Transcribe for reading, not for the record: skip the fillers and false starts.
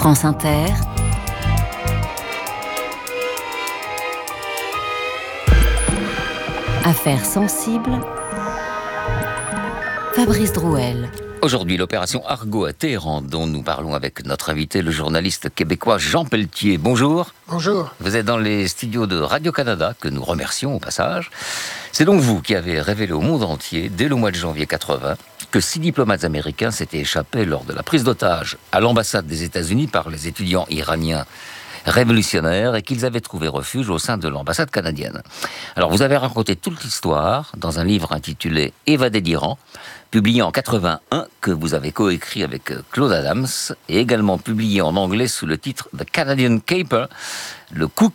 France Inter, Affaires sensibles, Fabrice Drouel. Aujourd'hui, l'opération Argo à Téhéran, dont nous parlons avec notre invité, le journaliste québécois Jean Pelletier. Bonjour. Bonjour. Vous êtes dans les studios de Radio-Canada, que nous remercions au passage. C'est donc vous qui avez révélé au monde entier, dès le mois de janvier 80, que 6 diplomates américains s'étaient échappés lors de la prise d'otage à l'ambassade des États-Unis par les étudiants iraniens révolutionnaires et qu'ils avaient trouvé refuge au sein de l'ambassade canadienne. Alors, vous avez raconté toute l'histoire dans un livre intitulé « Évadés d'Iran », publié en 81, que vous avez coécrit avec Claude Adams, et également publié en anglais sous le titre « The Canadian Caper », le coup